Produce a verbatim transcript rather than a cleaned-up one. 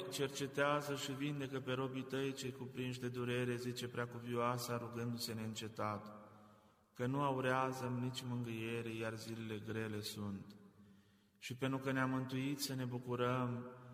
cercetează și vindecă pe robii Tăi cei cuprinși de durere, zice Preacuvioasa, rugându-se neîncetat, că nu aurează nici mângâiere, iar zilele grele sunt. Și pentru că ne-a mântuit să ne bucurăm,